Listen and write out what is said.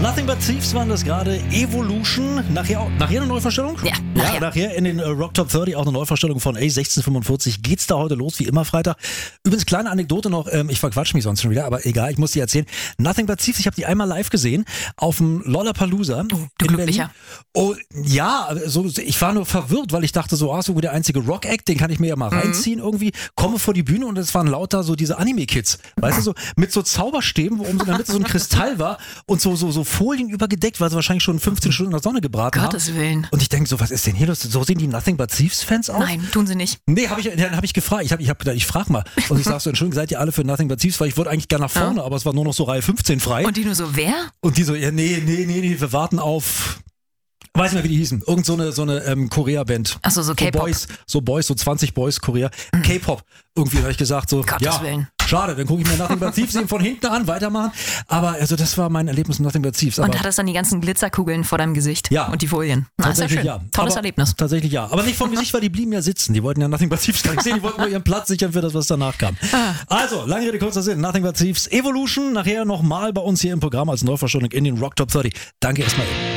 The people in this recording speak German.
Nothing But Thieves waren das gerade. Evolution. Nachher eine Neuvorstellung? Ja, nachher in den Rock Top 30 auch eine Neuvorstellung von 1645. Geht's da heute los, wie immer Freitag. Übrigens, kleine Anekdote noch. Ich verquatsch mich sonst schon wieder, aber egal, ich muss die erzählen. Nothing But Thieves, ich habe die einmal live gesehen auf dem Lollapalooza. Oh, du Glücklicher. Oh, ja, ich war nur verwirrt, weil ich dachte so, so der einzige Rock-Act, den kann ich mir ja mal reinziehen irgendwie. Komme vor die Bühne und es waren lauter so diese Anime-Kids. Weißt du, so mit so Zauberstäben, wo oben so in der Mitte so ein Kristall war und so Folien übergedeckt, weil sie wahrscheinlich schon 15 Stunden in der Sonne gebraten haben. Gottes Willen. Und ich denke so, was ist denn hier los? So sehen die Nothing But Thieves-Fans aus? Nein, tun sie nicht. Nee, dann hab ich gefragt. Ich hab gedacht, ich frag mal. Und ich sag so, Entschuldigung, seid ihr alle für Nothing But Thieves? Weil ich wollte eigentlich gerne nach vorne, aber es war nur noch so Reihe 15 frei. Und die nur so, wer? Und die so, ja, nee, wir warten auf... Weiß nicht mehr, wie die hießen. Irgend so eine Korea-Band. Achso, so K-Pop. So 20 Boys, Korea. K-Pop. Irgendwie habe ich gesagt so, Gottes Willen. Schade, dann gucke ich mir Nothing But Thieves eben von hinten an, weitermachen. Aber also das war mein Erlebnis mit Nothing But Thieves. Und hattest dann die ganzen Glitzerkugeln vor deinem Gesicht? Ja. Und die Folien? Na, ist ja schön. Ja. Tolles Aber Erlebnis. Tatsächlich ja. Aber nicht vom Gesicht, weil die blieben ja sitzen. Die wollten ja Nothing But Thieves gar nicht sehen. Die wollten nur ihren Platz sichern für das, was danach kam. Also, lange Rede, kurzer Sinn. Nothing But Thieves. Evolution. Nachher nochmal bei uns hier im Programm als Neuvorstellung in den Rock Top 30. Danke erstmal.